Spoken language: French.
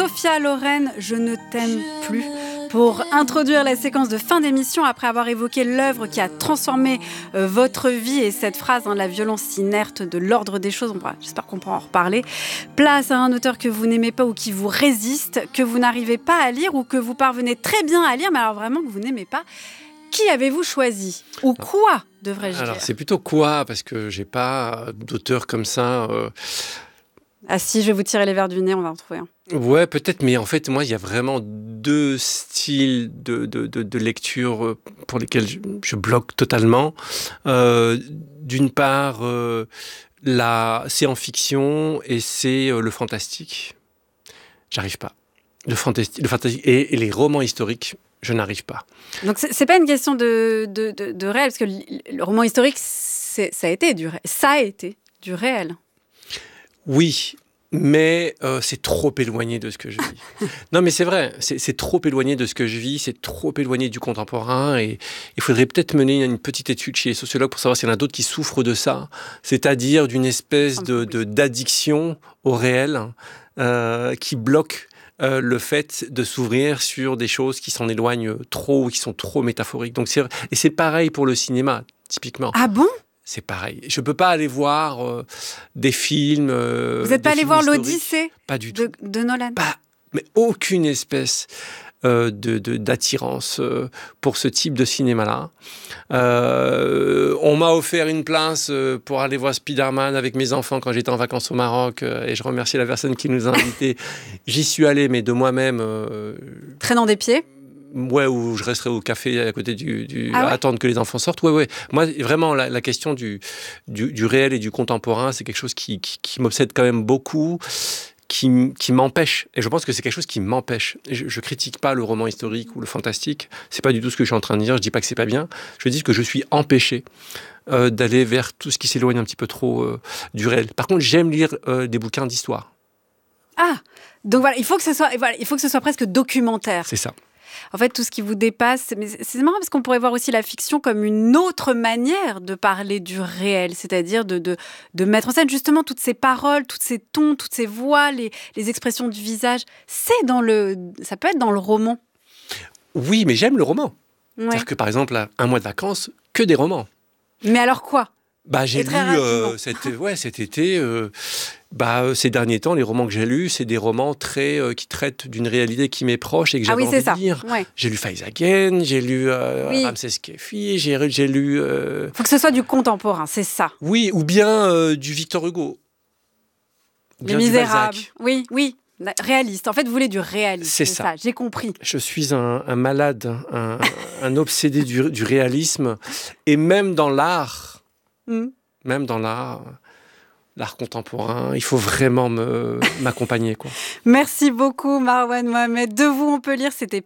Sophia Loren, Je ne t'aime plus. Pour introduire la séquence de fin d'émission, après avoir évoqué l'œuvre qui a transformé votre vie et cette phrase, la violence inerte de l'ordre des choses, j'espère qu'on pourra en reparler. Place à un auteur que vous n'aimez pas ou qui vous résiste, que vous n'arrivez pas à lire ou que vous parvenez très bien à lire, mais alors vraiment que vous n'aimez pas. Qui avez-vous choisi ? Ou quoi, devrais-je dire ? Alors, c'est plutôt quoi ? Parce que j'ai pas d'auteur comme ça. Ah si, je vais vous tirer les verres du nez, on va en trouver un. Ouais, peut-être, mais en fait, moi, il y a vraiment deux styles de lecture pour lesquels je bloque totalement. D'une part, c'est en fiction et c'est le fantastique. J'arrive pas. Le fantastique et les romans historiques, je n'arrive pas. Donc, c'est pas une question de réel, parce que le roman historique, ça a été du réel. Oui, mais c'est trop éloigné de ce que je vis. Non, mais c'est vrai, c'est trop éloigné de ce que je vis, c'est trop éloigné du contemporain, et il faudrait peut-être mener une petite étude chez les sociologues pour savoir s'il y en a d'autres qui souffrent de ça, c'est-à-dire d'une espèce d'addiction au réel qui bloque le fait de s'ouvrir sur des choses qui s'en éloignent trop, qui sont trop métaphoriques. Donc et c'est pareil pour le cinéma, typiquement. Ah bon ? C'est pareil. Je ne peux pas aller voir des films. Vous n'êtes pas allé voir l'Odyssée ? Pas du tout. De Nolan ? Mais aucune espèce d'attirance pour ce type de cinéma-là. On m'a offert une place pour aller voir Spider-Man avec mes enfants quand j'étais en vacances au Maroc, et je remercie la personne qui nous a invités. J'y suis allé, mais de moi-même. Traînant des pieds ? Ouais, où je resterai au café à côté à attendre que les enfants sortent. Ouais. Moi, vraiment, la question du réel et du contemporain, c'est quelque chose qui m'obsède quand même beaucoup, qui m'empêche. Et je pense que c'est quelque chose qui m'empêche. Je critique pas le roman historique ou le fantastique. C'est pas du tout ce que je suis en train de dire. Je dis pas que c'est pas bien. Je dis que je suis empêché d'aller vers tout ce qui s'éloigne un petit peu trop du réel. Par contre, j'aime lire des bouquins d'histoire. Ah, donc voilà, il faut que ce soit presque documentaire. C'est ça. En fait, tout ce qui vous dépasse, mais c'est marrant parce qu'on pourrait voir aussi la fiction comme une autre manière de parler du réel, c'est-à-dire de mettre en scène justement toutes ces paroles, tous ces tons, toutes ces voix, les expressions du visage. Ça peut être dans le roman. Oui, mais j'aime le roman. Ouais. C'est-à-dire que par exemple, un mois de vacances, que des romans. Mais alors quoi ? J'ai lu cet été. Ces derniers temps, les romans que j'ai lus, c'est des romans qui traitent d'une réalité qui m'est proche et que j'avais envie de lire. Ouais. J'ai lu Faizagen, j'ai lu Ramsès Kefi, j'ai lu... Faut que ce soit du contemporain, c'est ça. Oui, ou bien du Victor Hugo. Les Misérables. Oui. Réaliste. En fait, vous voulez du réalisme. C'est ça. J'ai compris. Je suis un malade, un obsédé du réalisme. Et même dans l'art... Même dans l'art contemporain, il faut vraiment m'accompagner, quoi. Merci beaucoup, Marwan Mohamed. De vous, on peut lire, c'était